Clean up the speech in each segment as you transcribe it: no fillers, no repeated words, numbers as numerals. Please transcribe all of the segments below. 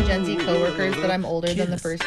Gen Z coworkers that I'm older than the first.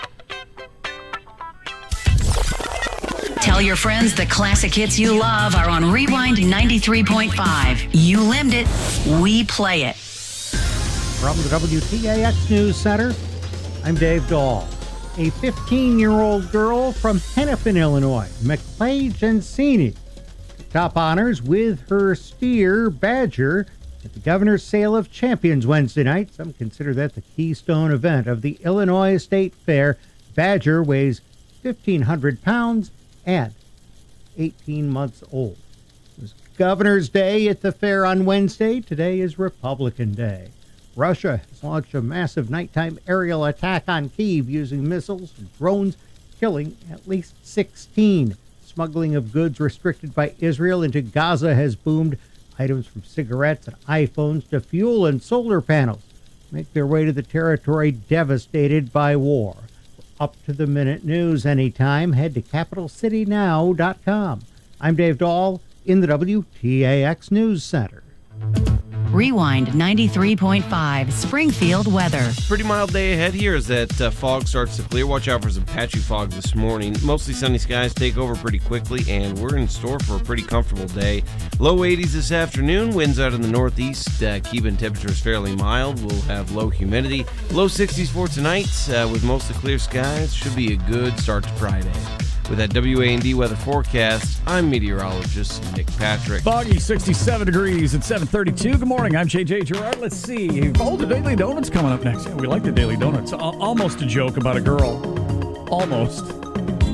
Tell your friends the classic hits you love are on Rewind 93.5. You limbed it, we play it. From the WTAX News Center, I'm Dave Dahl. A 15-year-old girl from Hennepin, Illinois, McClay Gensini, top honors with her steer, Badger, at the Governor's Sale of Champions Wednesday night. Some consider that the keystone event of the Illinois State Fair. Badger weighs 1,500 pounds and 18 months old. It was Governor's Day at the fair on Wednesday. Today is Republican Day. Russia has launched a massive nighttime aerial attack on Kyiv using missiles and drones, killing at least 16. Smuggling of goods restricted by Israel into Gaza has boomed. Items from cigarettes and iPhones to fuel and solar panels make their way to the territory devastated by war. Up-to-the-minute news anytime. Head to CapitalCityNow.com. I'm Dave Dahl in the WTAX News Center. Rewind 93.5 Springfield weather. Pretty mild day ahead here as that fog starts to clear. Watch out for some patchy fog this morning. Mostly sunny skies take over pretty quickly, and we're in store for a pretty comfortable day. Low 80s this afternoon. Winds out in the northeast. Keeping temperatures fairly mild. We'll have low humidity. Low 60s for tonight with mostly clear skies. Should be a good start to Friday. With that WA&D weather forecast, I'm meteorologist Nick Patrick. Foggy, 67 degrees at 7:32. Good morning, I'm JJ Gerard. Let's see. Oh, the Daily Donuts coming up next. Yeah, we like the Daily Donuts. Almost a joke about a girl. Almost.